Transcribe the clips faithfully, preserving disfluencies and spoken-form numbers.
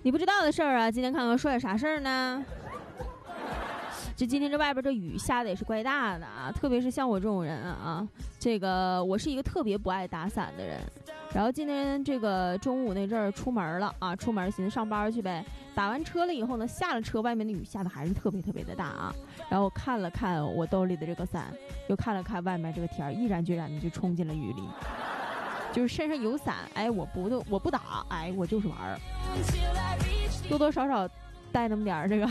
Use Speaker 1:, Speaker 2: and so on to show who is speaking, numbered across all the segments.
Speaker 1: 你不知道的事儿啊，今天看看说点啥事儿呢？这今天这外边这雨下的也是怪大的啊，特别是像我这种人啊，这个我是一个特别不爱打伞的人。然后今天这个中午那阵儿出门了啊，出门寻思上班去呗。打完车了以后呢，下了车，外面的雨下的还是特别特别的大啊。然后看了看我兜里的这个伞，又看了看外面这个天，毅然决然的就冲进了雨里。就是身上有伞，哎，我不我不打，哎，我就是玩儿，多多少少带那么点儿这个。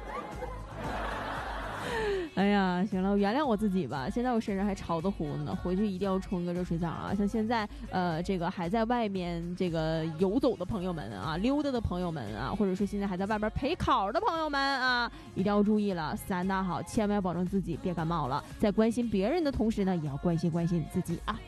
Speaker 1: 哎呀，行了，我原谅我自己吧。现在我身上还潮得乎呢，回去一定要冲个热水澡啊！像现在，呃，这个还在外面这个游走的朋友们啊，溜达的朋友们啊，或者是现在还在外边陪考的朋友们啊，一定要注意了，三大好，千万要保证自己别感冒了。在关心别人的同时呢，也要关心关心你自己啊。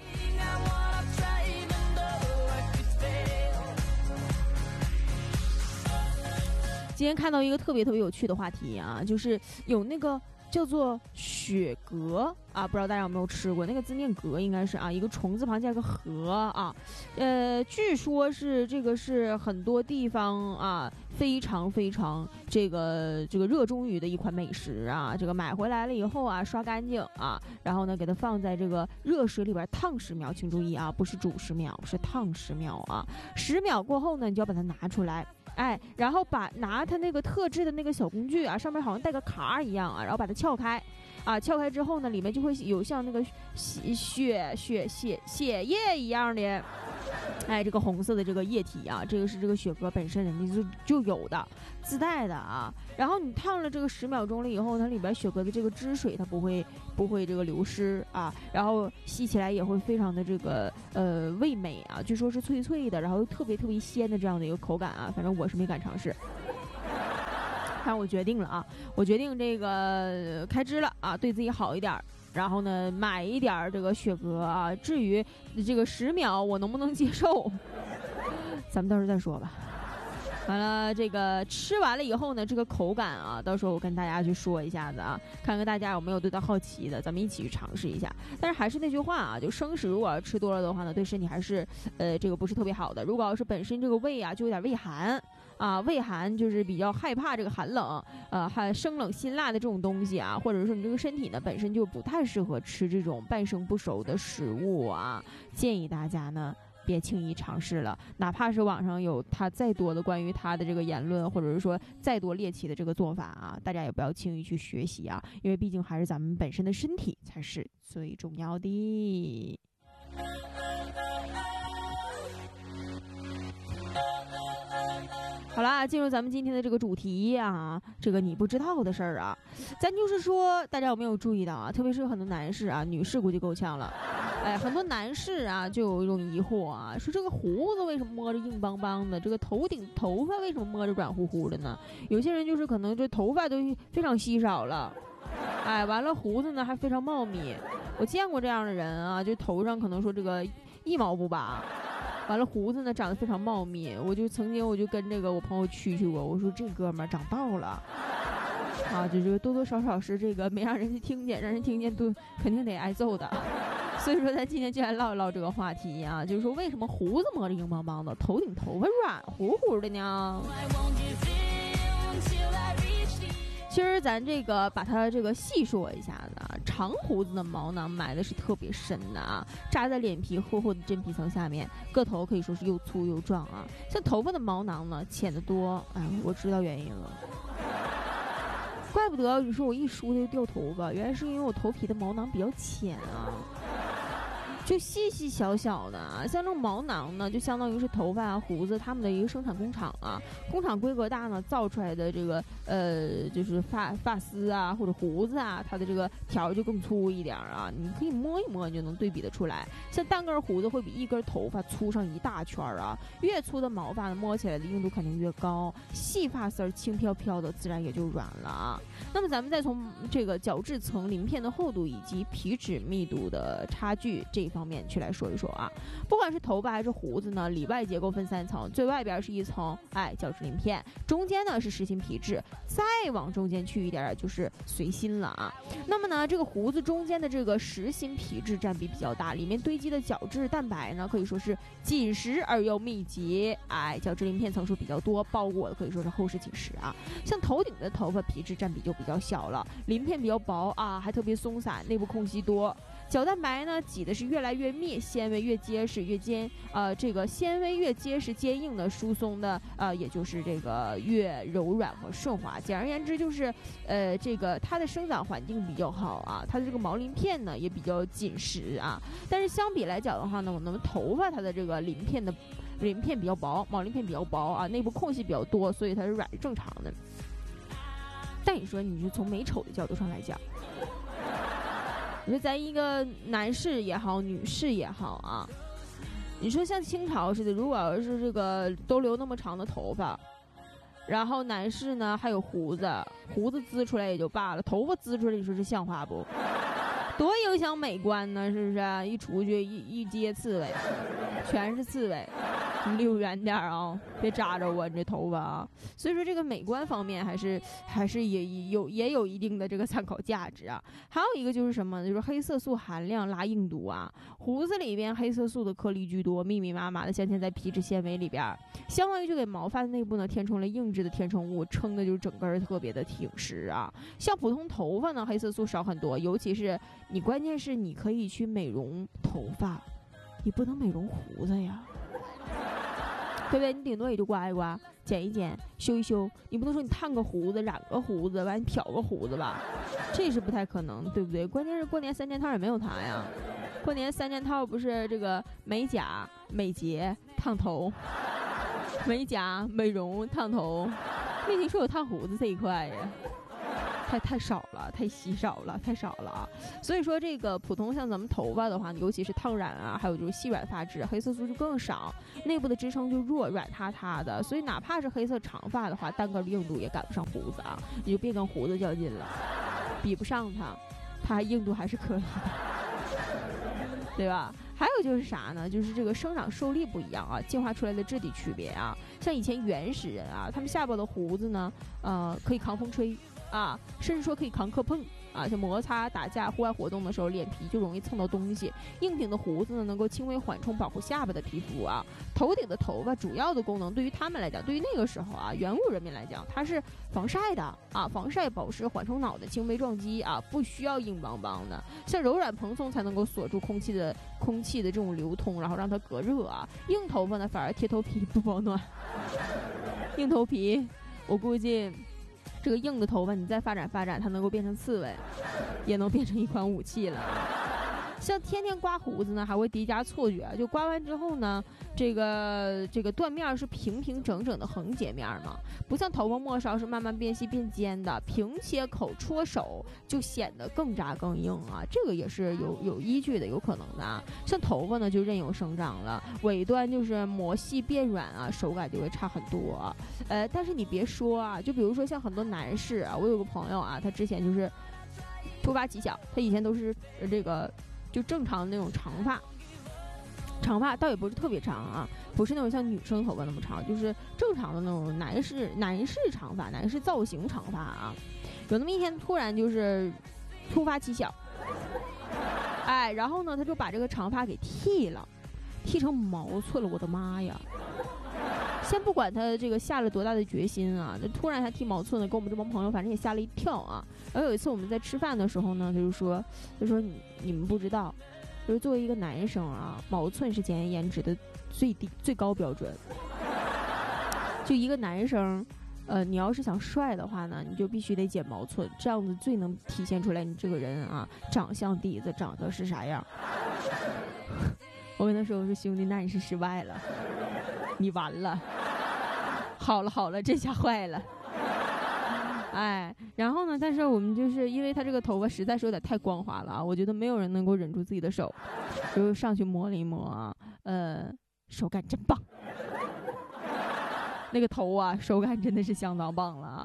Speaker 1: 今天看到一个特别特别有趣的话题啊，就是有那个叫做雪蛤啊，不知道大家有没有吃过？那个字念蛤，应该是啊，一个虫字旁加个禾啊。呃，据说是这个是很多地方啊非常非常这个这个热衷于的一款美食啊。这个买回来了以后啊，刷干净啊，然后呢给它放在这个热水里边烫十秒，请注意啊，不是煮十秒，是烫十秒啊。十秒过后呢，你就要把它拿出来。哎，然后把拿它那个特制的那个小工具啊，上面好像带个卡一样啊，然后把它撬开，啊，撬开之后呢，里面就会有像那个血血血血血液一样的，哎，这个红色的这个液体啊，这个是这个雪蛤本身人家就就有的自带的啊。然后你烫了这个十秒钟了以后，它里边雪蛤的这个汁水它不会不会这个流失啊，然后吸起来也会非常的这个呃味美啊，据说是脆脆的，然后特别特别鲜的这样的一个口感啊，反正我是没敢尝试。但我决定了啊，我决定这个开支了啊，对自己好一点，然后呢买一点这个雪蛤啊。至于这个十秒我能不能接受，咱们到时候再说吧。完了，这个吃完了以后呢，这个口感啊，到时候我跟大家去说一下子啊，看看大家有没有对它好奇的，咱们一起去尝试一下。但是还是那句话啊，就生食如果要吃多了的话呢，对身体还是呃这个不是特别好的。如果要是本身这个胃啊就有点胃寒啊，胃寒就是比较害怕这个寒冷，呃，还生冷辛辣的这种东西啊，或者说你这个身体呢本身就不太适合吃这种半生不熟的食物啊，建议大家呢别轻易尝试了，哪怕是网上有他再多的关于他的这个言论，或者是说再多猎奇的这个做法啊，大家也不要轻易去学习啊，因为毕竟还是咱们本身的身体才是最重要的。好啦，进入咱们今天的这个主题啊，这个你不知道的事儿啊，咱就是说，大家有没有注意到啊？特别是很多男士啊，女士估计够呛了。哎，很多男士啊，就有一种疑惑啊，说这个胡子为什么摸着硬邦邦的？这个头顶头发为什么摸着软乎乎的呢？有些人就是可能这头发都非常稀少了，哎，完了胡子呢还非常茂密。我见过这样的人啊，就头上可能说这个一毛不拔。完了胡子呢长得非常茂密，我就曾经我就跟这个我朋友蛐蛐过，我说这哥们儿长痘了啊，就这个多多少少是这个没让人家听见，让人听见都肯定得挨揍的。所以说咱今天就来唠一唠这个话题啊，就是说为什么胡子摸着硬邦邦的，头顶头发软乎乎的呢？其实咱这个把它这个细说一下子啊，长胡子的毛囊埋的是特别深的啊，扎在脸皮厚厚的真皮层下面，个头可以说是又粗又壮啊。像头发的毛囊呢浅得多，哎，我知道原因了，怪不得你说我一梳就掉头发，原来是因为我头皮的毛囊比较浅啊。就细细小小的啊，像这种毛囊呢，就相当于是头发啊、胡子他们的一个生产工厂啊。工厂规格大呢，造出来的这个呃，就是发发丝啊或者胡子啊，它的这个条就更粗一点啊。你可以摸一摸，你就能对比得出来。像单根胡子会比一根头发粗上一大圈啊。越粗的毛发呢，摸起来的硬度肯定越高，细发丝轻飘飘的，自然也就软了啊。那么咱们再从这个角质层鳞片的厚度以及皮脂密度的差距这一方方面去来说一说啊。不管是头发还是胡子呢，里外结构分三层，最外边是一层哎角质鳞片，中间呢是实心皮质，再往中间去一点就是髓心了啊。那么呢，这个胡子中间的这个实心皮质占比比较大，里面堆积的角质蛋白呢可以说是紧实而又密集，哎，角质鳞片层数比较多，包裹的可以说是厚实紧实啊。像头顶的头发皮质占比就比较小了，鳞片比较薄啊，还特别松散，内部空隙多。角蛋白呢挤的是越来越密，纤维越结实越坚，呃，这个纤维越结实坚硬的疏松的，呃，也就是这个越柔软和顺滑。简而言之就是，呃，这个它的生长环境比较好啊，它的这个毛鳞片呢也比较紧实啊。但是相比来讲的话呢，我们头发它的这个鳞片的鳞片比较薄，毛鳞片比较薄啊，内部空隙比较多，所以它是软是正常的。但你说，你就从美丑的角度上来讲。你说咱一个男士也好，女士也好啊，你说像清朝似的，如果要是这个都留那么长的头发，然后男士呢还有胡子，胡子滋出来也就罢了，头发滋出来，你说这像话不？多影响美观呢，是不是？一出去一一街刺猬，全是刺猬，你离我远点啊，别扎着我你这头发啊。所以说这个美观方面还是还是也有也有一定的这个参考价值啊。还有一个就是什么，就是黑色素含量拉硬度啊，胡子里边黑色素的颗粒居多，密密麻麻的镶嵌在皮质纤维里边，相当于就给毛发的内部呢填充了硬质的填充物，撑的就是整个特别的挺实啊。像普通头发呢，黑色素少很多，尤其是你关键是你可以去美容头发，你不能美容胡子呀。对不对？你顶多也就刮一刮，剪一剪，修一修，你不能说你烫个胡子，染个胡子，完你漂个胡子吧，这是不太可能，对不对？关键是过年三件套也没有它呀。过年三件套不是这个美甲、美睫、烫头，美甲、美容、烫头，没听说有烫胡子这一块呀。太太少了，太稀少了，太少了啊！所以说这个普通像咱们头发的话，尤其是烫染啊，还有就是细软发质，黑色素就更少，内部的支撑就弱，软塌塌的。所以哪怕是黑色长发的话，单根硬度也赶不上胡子啊！你就别跟胡子较劲了，比不上它，它硬度还是可以的，对吧？还有就是啥呢？就是这个生长受力不一样啊，进化出来的质地区别啊。像以前原始人啊，他们下巴的胡子呢，呃，可以抗风吹。啊，甚至说可以扛磕碰啊，像摩擦、打架、户外活动的时候，脸皮就容易蹭到东西。硬挺的胡子呢，能够轻微缓冲，保护下巴的皮肤啊。头顶的头发主要的功能，对于他们来讲，对于那个时候啊，远古人民来讲，它是防晒的啊，防晒、保湿、缓冲脑袋、轻微撞击啊，不需要硬邦邦的，像柔软蓬松才能够锁住空气的空气的这种流通，然后让它隔热啊。硬头发呢，反而贴头皮不保暖。硬头皮，我估计。这个硬的头发你再发展发展，它能够变成刺猬，也能变成一款武器了。像天天刮胡子呢，还会叠加错觉，就刮完之后呢，这个这个断面是平平整整的横截面嘛，不像头发末梢是慢慢变细变尖的，平切口戳手就显得更扎更硬啊，这个也是有有依据的，有可能的啊。像头发呢就任由生长了，尾端就是磨细变软啊，手感就会差很多啊。呃，但是你别说啊，就比如说像很多男士啊，我有个朋友啊，他之前就是突发奇想，他以前都是这个。就正常的那种长发，长发倒也不是特别长啊，不是那种像女生头发那么长，就是正常的那种男士男士长发，男士造型长发啊。有那么一天突然就是突发奇想，哎，然后呢他就把这个长发给剃了，剃成毛寸了，我的妈呀！先不管他这个下了多大的决心啊，这突然还剃毛寸了，跟我们这帮朋友反正也吓了一跳啊。然后有一次我们在吃饭的时候呢，他就说，他说你你们不知道，就是作为一个男生啊，毛寸是检验颜值的最低最高标准。就一个男生，呃，你要是想帅的话呢，你就必须得剪毛寸，这样子最能体现出来你这个人啊，长相底子长得是啥样。我跟他说，我说兄弟，那你是失败了。你完了，好了好了，这下坏了，哎，然后呢？但是我们就是因为他这个头发实在是有点太光滑了啊，我觉得没有人能够忍住自己的手，就上去摸了一摸啊，呃，手感真棒。那个头啊，手感真的是相当棒了啊！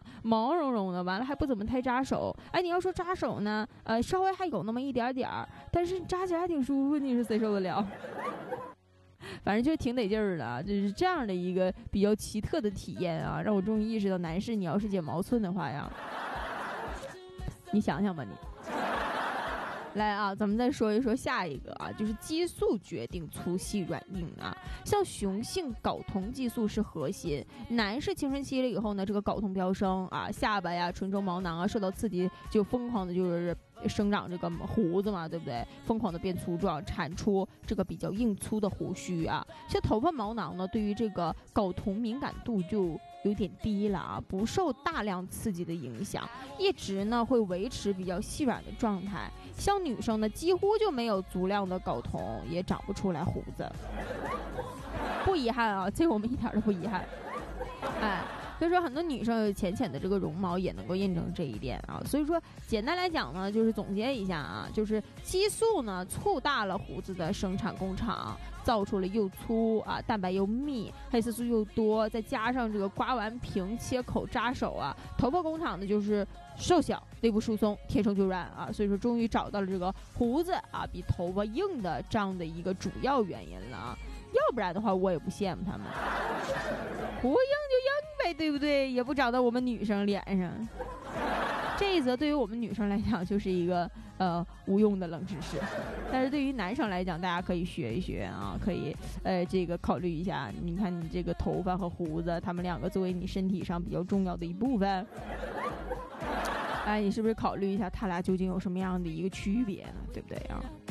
Speaker 1: 毛茸茸的，完了还不怎么太扎手。哎，你要说扎手呢，呃，稍微还有那么一点点儿，但是扎起来还挺舒服，你是谁受得了？反正就挺得劲儿的，就是这样的一个比较奇特的体验啊，让我终于意识到，男士你要是剪毛寸的话呀，你想想吧你。来啊，咱们再说一说下一个啊，就是激素决定粗细软硬啊。像雄性睾酮激素是核心，男士青春期了以后呢，这个睾酮飙升啊，下巴呀、唇中毛囊啊受到刺激，就疯狂的就是生长这个胡子嘛，对不对？疯狂的变粗壮，产出这个比较硬粗的胡须啊。像头发毛囊呢，对于这个睾酮敏感度就有点低了啊，不受大量刺激的影响，一直呢会维持比较细软的状态。像女生呢，几乎就没有足量的睾酮，也长不出来胡子。不遗憾啊，这我们一点都不遗憾。哎，所以说很多女生有浅浅的这个绒毛也能够印证这一点啊。所以说简单来讲呢，就是总结一下啊，就是激素呢促大了胡子的生产工厂，造出了又粗啊，蛋白又密，黑色素又多，再加上这个刮完平切口扎手啊，头发工厂呢就是瘦小内部疏松，天生就软啊。所以说终于找到了这个胡子啊比头发硬的这样的一个主要原因了啊。要不然的话我也不羡慕他们，不硬就硬呗，对不对？也不长到我们女生脸上。这一则对于我们女生来讲就是一个呃无用的冷知识，但是对于男生来讲，大家可以学一学啊，可以呃这个考虑一下。你看你这个头发和胡子，他们两个作为你身体上比较重要的一部分，哎，你是不是考虑一下他俩究竟有什么样的一个区别呢？对不对啊？